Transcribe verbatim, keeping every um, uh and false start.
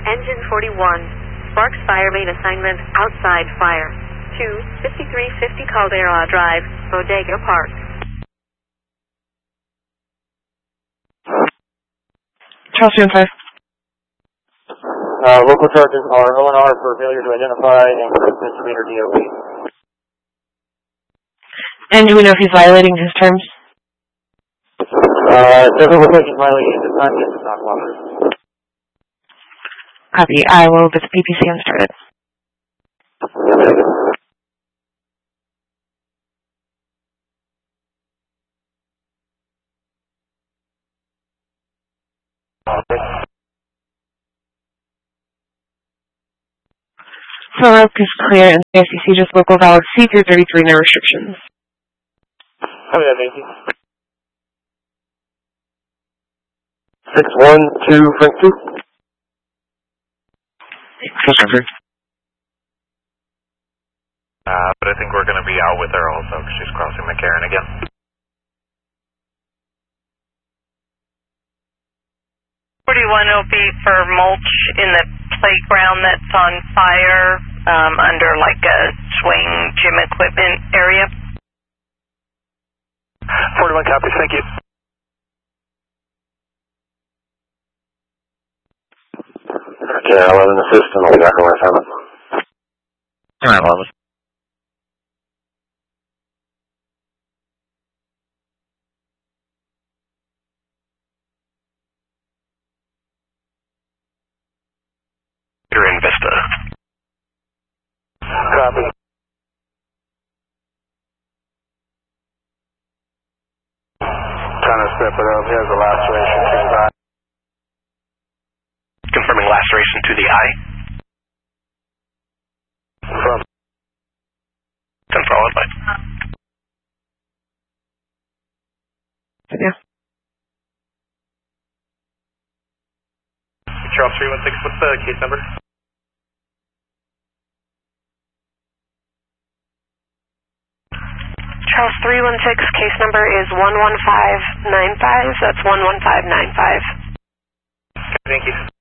Engine forty-one. Sparks fire main assignment outside fire. two fifty-three fifty Caldera Drive, Bodega Park. Charles three one five. Uh, local charges are O N R for failure to identify and misdemeanor D O B. And do we know if he's violating his terms? Uh, it doesn't look like he's violating his time yet to not cooperate. Copy. I will get the P P C unstarted. So road is clear and C I C C just local valid C through thirty-three, no restrictions. Copy that, thank you. six one two Frank two. Case number. Uh, but I think we're going to be out with her also because she's crossing McCarran again. forty-one will be for mulch in the playground that's on fire um, under like a swing gym equipment area. forty-one copies, thank you. Okay, I'll have an assistant. I'll be back on my phone. All right, well, You're in Vista. Copy. Trying to step it up. He has a laceration to his eye. Confirming laceration to the eye. From. Central advice. yeah. Charles three one six, what's the case number? Charles three one six, case number is one one five nine five. That's one one five nine five. Thank you.